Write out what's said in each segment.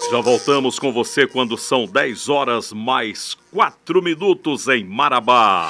Já voltamos com você quando são 10 horas mais 4 minutos em Marabá.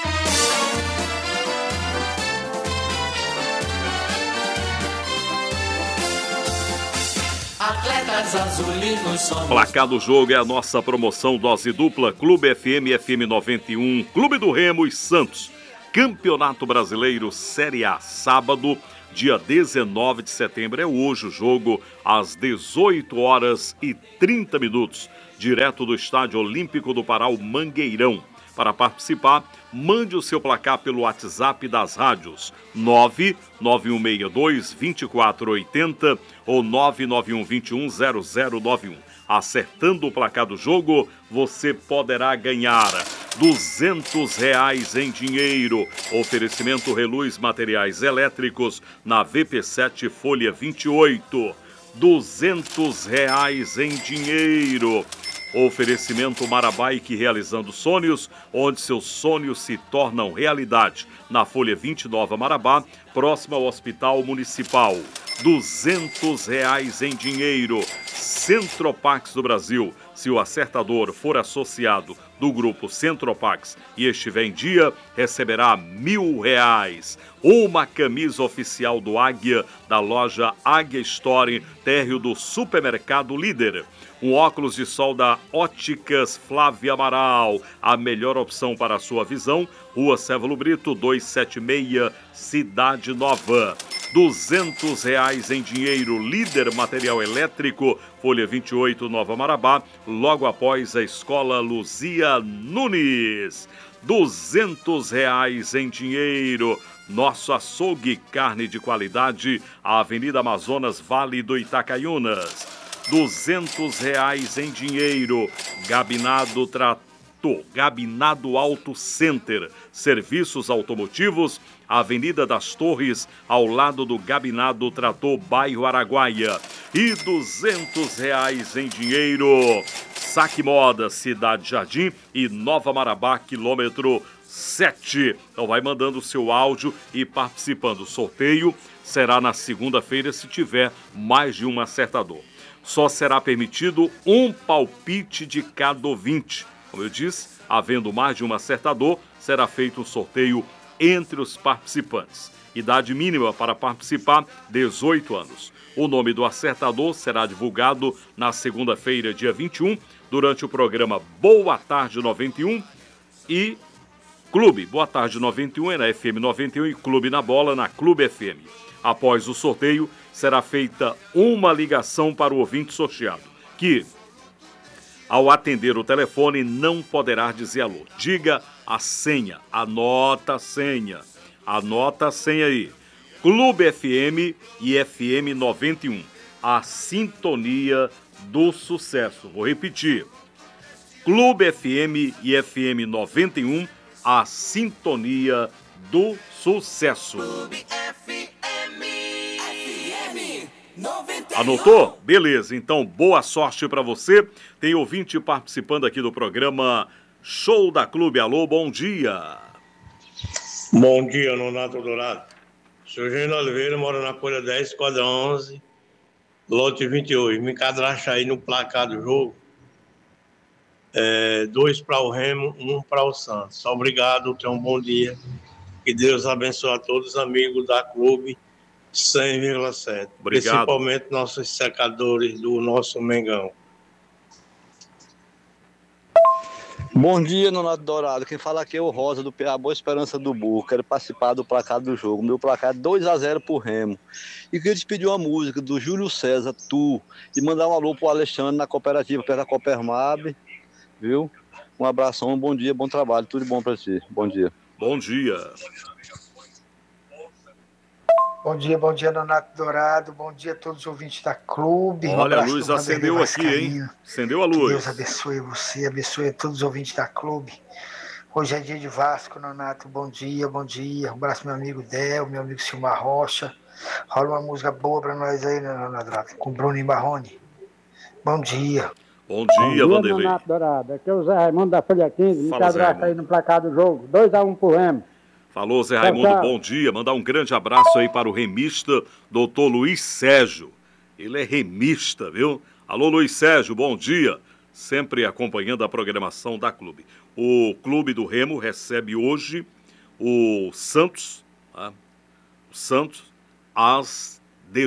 Atletas azulinos somos. Placar do jogo é a nossa promoção dose dupla Clube FM, FM 91, Clube do Remo e Santos. Campeonato Brasileiro Série A, sábado, dia 19 de setembro. É hoje o jogo, às 18 horas e 30 minutos, direto do Estádio Olímpico do Pará, o Mangueirão. Para participar, mande o seu placar pelo WhatsApp das rádios 99162-2480 ou 99121-0091. Acertando o placar do jogo, você poderá ganhar R$200 em dinheiro. Oferecimento Reluz Materiais Elétricos na VP7 Folha 28. R$200 em dinheiro. Oferecimento Marabike Realizando Sonhos, onde seus sonhos se tornam realidade. Na Folha 20 Nova Marabá, próximo ao Hospital Municipal. R$200 em dinheiro. Centropax do Brasil. Se o acertador for associado do grupo Centropax e estiver em dia, receberá R$1.000. Uma camisa oficial do Águia, da loja Águia Store, térreo do Supermercado Líder. Um óculos de sol da Óticas Flávia Amaral, a melhor opção para a sua visão. Rua Cévalo Brito, 276, Cidade Nova. R$200 em dinheiro. Líder Material Elétrico, Folha 28, Nova Marabá, logo após a Escola Luzia Nunes. R$200 em dinheiro. Nosso açougue, carne de qualidade, a Avenida Amazonas, Vale do Itacaiunas. R$200 em dinheiro. Gabinado Trator, Gabinado Auto Center, serviços automotivos, Avenida das Torres, ao lado do Gabinado Trator, bairro Araguaia. E R$200 em dinheiro. Saque Moda, Cidade Jardim e Nova Marabá, quilômetro 7. Então vai mandando o seu áudio e participando. O sorteio será na segunda-feira se tiver mais de um acertador. Só será permitido um palpite de cada ouvinte. Como eu disse, havendo mais de um acertador, será feito um sorteio entre os participantes. Idade mínima para participar, 18 anos. O nome do acertador será divulgado na segunda-feira, dia 21, durante o programa Boa Tarde 91 e Clube. Boa Tarde 91 é na FM 91 e Clube na Bola na Clube FM. Após o sorteio, será feita uma ligação para o ouvinte sorteado, que, ao atender o telefone, não poderá dizer alô. Diga a senha, anota a senha. Anota a senha aí. Clube FM e FM 91. A sintonia do sucesso. Vou repetir. Clube FM e FM 91. A sintonia do sucesso. Clube FM 91. Anotou? Beleza, então boa sorte para você. Tem ouvinte participando aqui do programa Show da Clube. Alô, bom dia. Bom dia, Nonato Dourado. Sou Eugênio Oliveira, moro na Folha 10, quadra 11, lote 28. Me cadastra aí no placar do jogo. 2 para o Remo, 1 para o Santos. Obrigado, tenha um bom dia. Que Deus abençoe a todos os amigos da Clube 100,7. Obrigado. Principalmente nossos secadores do nosso Mengão. Bom dia, Nonato Dourado. Quem fala aqui é o Rosa, do PA Boa Esperança do Burro. Quero participar do placar do jogo. Meu placar é 2-0 pro Remo. E queria te pedir uma música do Júlio César, Tu, e mandar um alô pro Alexandre na cooperativa perto da Copermab, viu? Um abração, um bom dia, bom trabalho, tudo de bom pra ti. Bom dia. Bom dia. Bom dia, Nonato Dourado. Bom dia a todos os ouvintes da Clube. Olha, a luz acendeu aqui, hein? Acendeu a luz. Que Deus abençoe você, abençoe a todos os ouvintes da Clube. Hoje é dia de Vasco, Nonato. Bom dia, bom dia. Um abraço, meu amigo Del, meu amigo Silmar Rocha. Rola uma música boa pra nós aí, né, Nonato Dourado? Com Bruno e Marrone. Bom dia. Bom dia, Vanderlei. Nonato Dourado. Aqui é o Zé Raimundo da Folha 15. Me Fala, Zé cadastra aí no placar do jogo. 2-1 pro Remo. Falou, Zé Raimundo, tchau. Bom dia. Mandar um grande abraço aí para o remista, doutor Luiz Sérgio. Ele é remista, viu? Alô, Luiz Sérgio, bom dia. Sempre acompanhando a programação da Clube. O Clube do Remo recebe hoje o Santos, tá? O Santos, às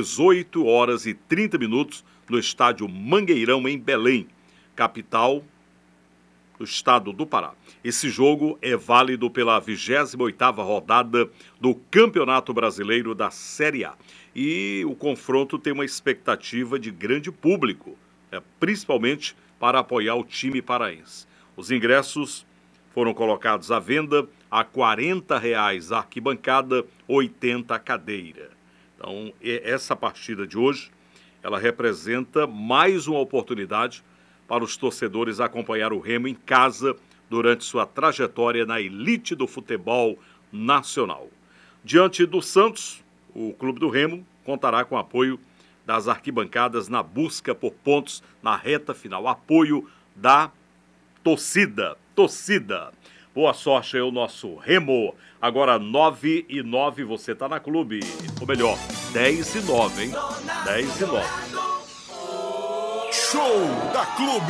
18h30 no estádio Mangueirão, em Belém, capital do estado do Pará. Esse jogo é válido pela 28ª rodada do Campeonato Brasileiro da Série A. E o confronto tem uma expectativa de grande público, principalmente para apoiar o time paraense. Os ingressos foram colocados à venda a R$ 40 a arquibancada, 80 a cadeira. Então, essa partida de hoje, ela representa mais uma oportunidade para os torcedores acompanhar o Remo em casa durante sua trajetória na elite do futebol nacional. Diante do Santos, o Clube do Remo contará com o apoio das arquibancadas na busca por pontos na reta final. Apoio da torcida. Boa sorte aí o nosso Remo. Agora 9h09, você tá na Clube. Ou melhor, 10h09, hein? 10h09. Show da Clube.